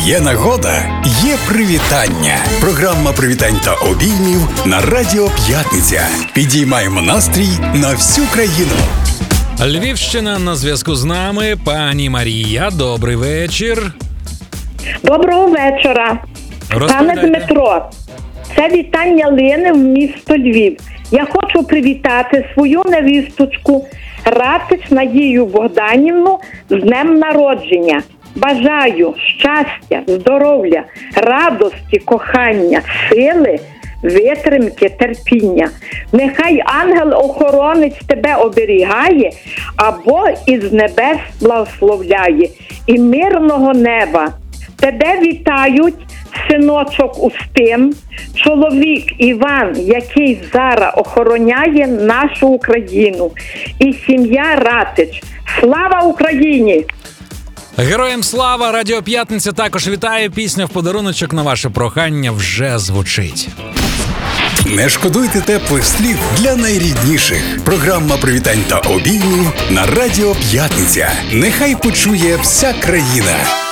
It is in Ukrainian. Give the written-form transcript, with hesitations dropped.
Є нагода, є привітання. Програма привітань та обіймів на Радіо П'ятниця. Підіймаємо настрій на всю країну. Львівщина на зв'язку з нами. Пані Марія, добрий вечір. Доброго вечора. Пане Дмитро, це вітання Лини в місто Львів. Я хочу привітати свою невісточку Ратич Надію Богданівну з днем народження. Бажаю щастя, здоров'я, радості, кохання, сили, витримки, терпіння. Нехай ангел-охоронець тебе оберігає або із небес благословляє. І мирного неба. Тебе вітають синочок Устим, чоловік Іван, який зараз охороняє нашу Україну, і сім'я Ратич. Слава Україні! Героям слава! Радіо П'ятниця також вітає. Пісня в подаруночок на ваше прохання вже звучить. Не шкодуйте теплих слів для найрідніших. Програма привітань та обіймів на Радіо П'ятниця. Нехай почує вся країна.